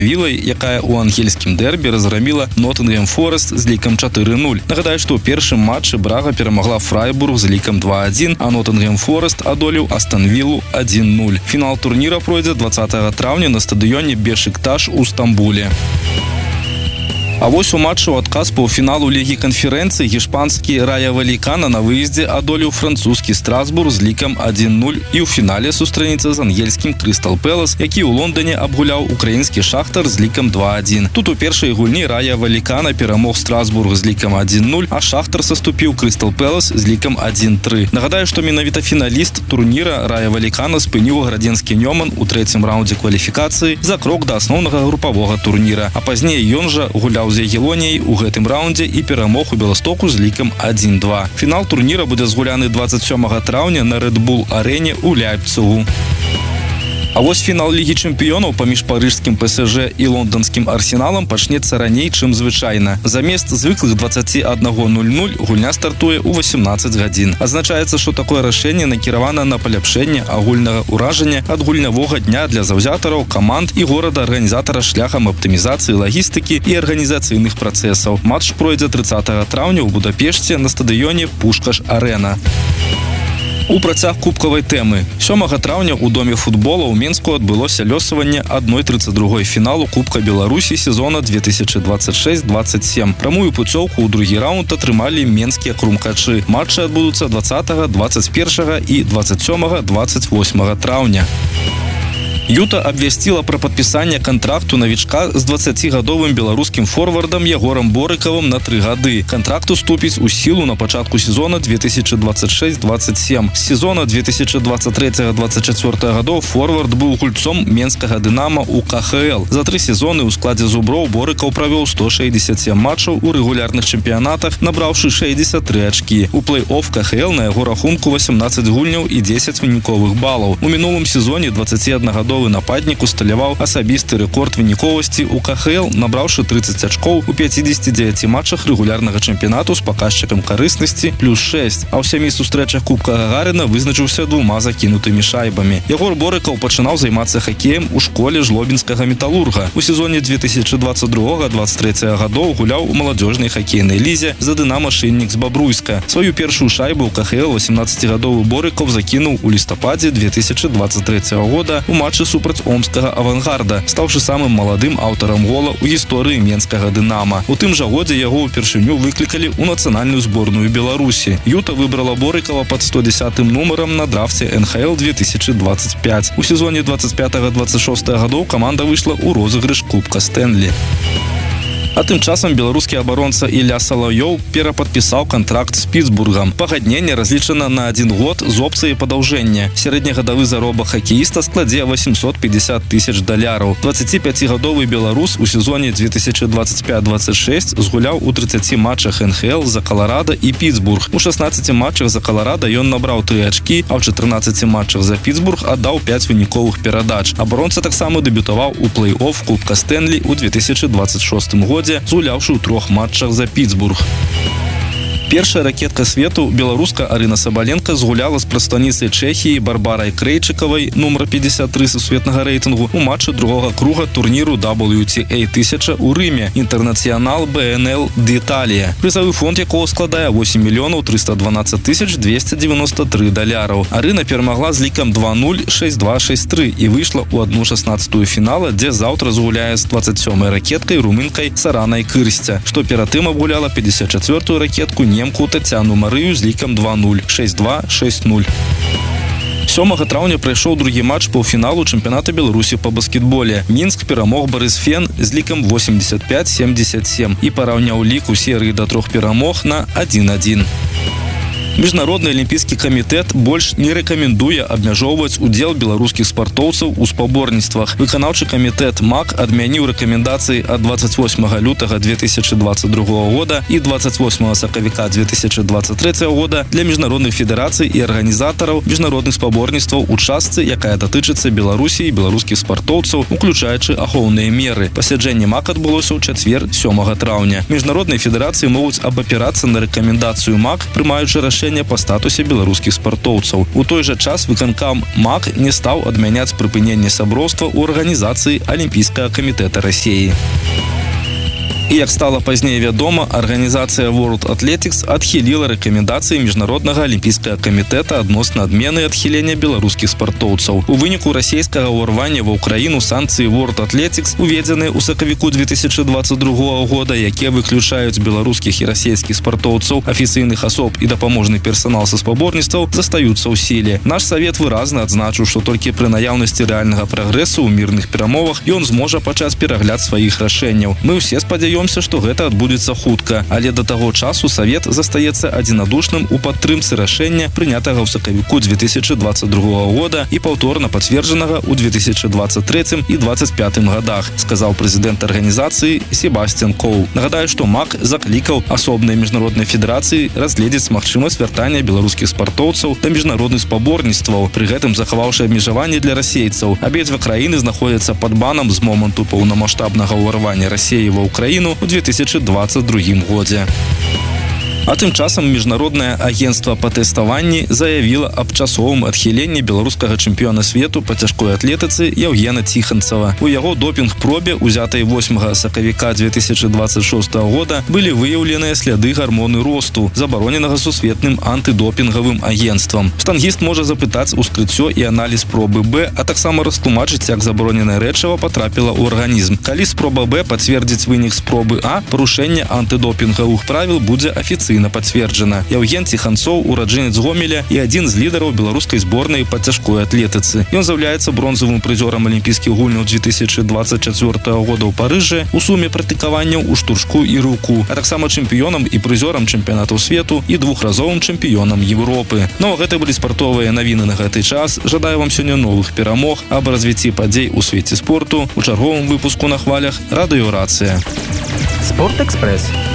Вілай, якая у ангельскім дэрбі разгроміла Ноттингем Форест з лікам 4-0. Нагадаю, што ў першым матчы Брага перамагла Фрайбург з лікам 2-1, а Ноттингем Форест адолеў Астон Виллу 1-0. Фінал турніра пройдзе 20 траўня на стадыёне Бешикташ у Стамбуле. А вось у матчу адказ паўфіналу Лігі канферэнцыі гішпанскі Рая Валікана на выездзе адолеў французскі Страсбург з лікам 1-0 і ў фінале сустрэніцца з ангельскім Крыстал Пэлас, які ў Лондоне абгуляў украінскі Шахтар з лікам 2-1. Тут у першай гульні Рая Валікана перамог Страсбург з лікам 1-0, а Шахтар саступіў Крыстал Пэлас з лікам 1-3. Нагадаю, што менавіта фіналіст турніра Рая Валікана спыніў градзенскі Нёман у трэцім раўндзе кваліфікацыі за крок да асноўнага групавога турніра, а пазней ён жа гуляў з Ягелоніяй у гэтым раўндзе і перамог у Беластоку з лікам 1-2. Фінал турніра будзе згуляны 27 траўня на Red Bull арэне ў Ляйпцыгу. А вось фінал Лігі чэмпіёнаў паміж парыжскім ПСЖ і лонданскім Арсеналам пачнецца раней, чым звычайна. Замест звыклых 21:00 гульня стартуе ў 18 гадзін. Адзначаецца, што такое рашэнне накіравана на паляпшэнне агульнага ўражання ад гульнявога дня для заўзятараў, каманд і горада-арганізатара шляхам аптымізацыі лагістыкі і арганізацыйных працэсаў. Матч пройдзе 30 траўня ў Будапешце на стадыёне Пушкаш-Арэна. У працяг кубкавай тэмы. 7 траўня ў доме футбола ў Менску адбылося лёсаванне 1/32 фіналу Кубка Беларусі сезона 2026-27. Прамую пуцёўку ў другі раунд атрымалі менскія крумкачы. Матчы адбудуцца 20, 21 і 27-28 траўня. Юта абвясціла пра падпісанне кантракту навічка з 20гадовым беларускім форвардам Ягорам Борыкавым на 3 гады. Кантракт уступіць у сілу на пачатку сезона 2026-27. З сезона 2023-24 гадоў форвард быў гульцом менскага Дынамо ў КХЛ. За 3 сезоны ў складзе зуброў Борыкаў правёў 167 матчаў у рэгулярных чэмпіянатах, набраўшы 63 ачкі. У плэй-офф КХЛ на яго рахунку 18 гульняў і 10 выніковых балаў. У мінулым сезоне 21гадовы нападнік усталяваў асабісты рэкорд выніковасці ў КХЛ, набраўшы 30 ачкоў у 59 матчах рэгулярнага чэмпіянату з паказчыкам карыснасці +6, а ў 7 сустрэчах Кубка Гагарына вызначыўся 2 закінутымі шайбамі. Ягор Борыкаў пачынаў займацца хакеем у школе жлобінскага металурга. У сезоне 2022-23 гадоў гуляў у маладзёжнай хакейнай лізе за Дынамо Шиннік з Бабруйска. Сваю першую шайбу ў КХЛ 18гадовы Борыкаў закінуў у лістападзе 2023 года у матчы супраць омскага Авангарда, стаўшы самым маладым аўтарам гола ў гісторыі менскага Дынама. У тым жа годзе яго ўпершыню выклікалі ў нацыянальную зборную Беларусі. Юта выбрала Борыкава пад 110-м нумарам на драфце НХЛ 2025. У сезоне 25-26 гадоў каманда выйшла ў розыгрыш Кубка Стэнлі. А тым часам беларускі абаронца Ілля Салаўёў перападпісаў кантракт з Пітсбургам. Пагадненне разлічана на 1 год з опцыяй падаўжэння. Сярэднегадавы заробак хакеіста складзе $850 000. 25гадовы беларус у сезоне 2025-26 згуляў у 30 матчах НХЛ за Каларада і Пітсбург. У 16 матчах за Каларада ён набраў 3 ачкі, а ў 14 матчах за Пітсбург аддаў 5 выніковых перадач. Абаронца таксама дэбютаваў у плэй-офф Кубка Стэнлі ў 2026 годзе, згуляўшы ў 3 матчах за Пітсбург. Першая ракетка свету, беларуска Арына Сабаленко, згуляла з прадстаўніцай Чэхіі Барбарай Крэйчыкавай, нумар 53 сусветнага рэйтынгу, у матчы другога круга турніру WTA 1000 у Рыме, інтэрнацыянал БНЛ d'Italia, прызавы фонд якого складае $8 312 293. Арына перамагла з лікам 2-0, 6-2, 6-3 і выйшла ў 1/16 фінала, дзе заўтра згуляе з 27-й ракеткай румынкай Саранай Кырсця, што перад тым абгуляла 54-ю ракетку немку Тацяну Марыю з лікам 2-0, 6-2, 6-0. 7 траўня прайшоў другі матч паўфіналу чэмпіяната Беларусі па баскетболе. Мінск перамог Барысфен з лікам 85-77 і параўняў лік у серыі да 3 перамог на 1-1. Міжнародны алімпійскі камітэт больш не рэкамендуе абмяжоўваць удзел беларускіх спартоўцаў у спаборніцтвах. Выканаўчы камітэт МАК адмяніў рэкамендацыі ад 28 лютага 2022 года і 28 сакавіка 2023 года для міжнародных федэрацый і арганізатараў міжнародных спаборніцтваў у частцы, якая датычыцца Беларусі і беларускіх спартоўцаў, уключаючы ахоўныя меры. Пасяджэнне МАК адбылося ў чацвер 7 траўня. Міжнародныя федэрацыі могуць абапірацца на рэкамендацыю МАК, прымаючы рашэнне рашэння па статусе беларускіх спартоўцаў. У той жа час выканкам МАК не стаў адмяняць прыпыненне сяброўства ў арганізацыі Алімпійскага камітэта Расіі. І, як стала пазней вядома, арганізацыя World Athletics адхіліла рэкамендацыі Міжнароднага алімпійскага камітэта адносна адмены адхілення беларускіх спартоўцаў. У выніку расійскага ўварвання ва ўкраіну санкцыі World Athletics, уведзеныя ў сакавіку 2022 года, якія выключаюць беларускіх і расійскіх спартоўцаў, афіцыйных асоб і дапаможны персанал са спаборніцтваў, застаюцца ў сіле. Наш савет выразна адзначыў, што толькі пры наяўнасці рэальнага прагрэсу ў мірных перамовах ён зможа пачаць перагляд сваіх рашэнняў. Мы ўсе спадзяёмся, што гэта адбудзецца хутка, але да таго часу Савет застаецца адзінадушным у падтрымцы рашэння, прынятага ў сакавіку 2022 года і паўторна пацверджанага ў 2023 і 2025 годах, сказаў прэзідэнт арганізацыі Себасцьян Коу. Нагадаю, што МАК заклікаў асобныя міжнародныя федэрацыі разгледзець магчымасць вяртання беларускіх спартоўцаў да міжнародных спаборніцтваў, пры гэтым захаваўшы абмежаванні для расейцаў. Абедзве краіны знаходзяцца пад банам з моманту паўнамаштабнага ўварвання Расіі ва ўкраіну у 2022 годзе. А тым часам Міжнароднае агенцтва па тэставанні заявіла аб часовым адхіленні беларускага чэмпіёна свету па цяжкой атлетыцы Яўгена Ціханцава. У яго допінг-пробе, узятай 8 сакавіка 2026 года, былі выяўленыя сляды гармоны росту, забароненага сусветным антыдопінгавым агенцтвам. Штангіст можа запытаць ускрыццё і аналіз пробы Б, а таксама растлумачыць, як забароненае рэчыва патрапіла ў арганізм. Калі спроба Б пацвердзіць вынік спробы А, парушэнне антыдопінгавых правіл будзе афіцыйна пацверджана. Яўген Ціханцоў, ураджэнец Гомеля і адзін з лідараў беларускай зборнай па цяжкой атлетыцы. Ён з'яўляецца бронзавым прызёрам алімпійскіх гульняў 2024 года ў Парыжы у суме практыкаванняў у штуршку і рыўку, а таксама чэмпіёнам і прызёрам чэмпіянатаў свету і двухразовым чэмпіёнам Европы. Ну а гэта былі спартовыя навіны на гэты час. Жадаю вам сёння новых перамог, аб развіцці падзей у свеце спорту у чарговым выпуску на хвалях Радыё Рацыя. Спортэкспрэс.